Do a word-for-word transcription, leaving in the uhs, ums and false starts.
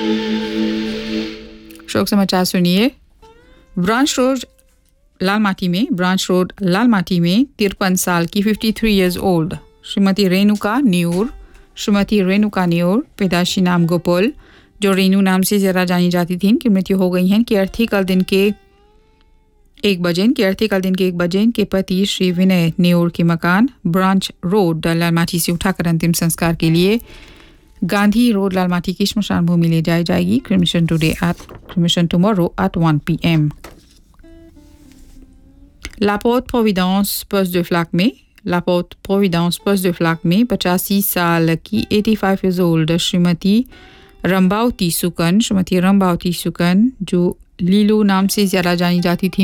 शोक समाचार सुनिए। ब्रांच रोड लालमाटी में ब्रांच रोड लालमाटी में तिरपन साल की तिरेपन years old Shrimati Renuka near Shrimati Renuka near पैदाशी नाम गोपाल, जो रेणु नाम से ज़रा जानी जाती थी, की मृत्यु हो गई है। कि अर्थी कल दिन के एक बजे के अर्थी कल दिन के एक बजे के पति श्री विनय न्यूर के मकान ब्रांच रोड लालमाटी से उठाकर अंतिम संस्कार के लिए गांधी रोड लालमाटी की श्मशान भूमि ले जाई जाएगी। Cremation today at cremation tomorrow at one P M. La Porte Providence poste de Flac में La Porte Providence poste de Flac में पचासी साल की पचासी years old श्रीमती रंबावती सुकन श्रीमती रंबावती सुकन, जो लीलू नाम से ज्यादा जानी जाती थी,